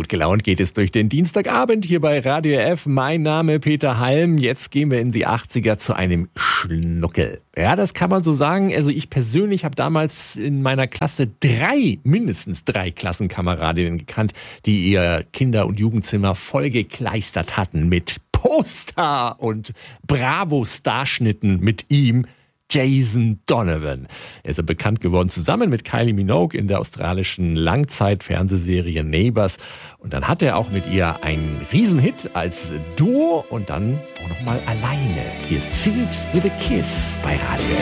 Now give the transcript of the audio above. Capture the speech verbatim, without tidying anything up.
Gut gelaunt geht es durch den Dienstagabend hier bei Radio F. Mein Name Peter Halm. Jetzt gehen wir in die achtziger zu einem Schnuckel. Ja, das kann man so sagen. Also ich persönlich habe damals in meiner Klasse drei, mindestens drei Klassenkameradinnen gekannt, die ihr Kinder- und Jugendzimmer vollgekleistert hatten mit Poster und Bravo-Starschnitten mit ihm. Jason Donovan. Er ist bekannt geworden zusammen mit Kylie Minogue in der australischen Langzeit-Fernsehserie Neighbours. Und dann hat er auch mit ihr einen Riesenhit als Duo und dann auch nochmal alleine. Hier ist Sing It With A Kiss bei Radio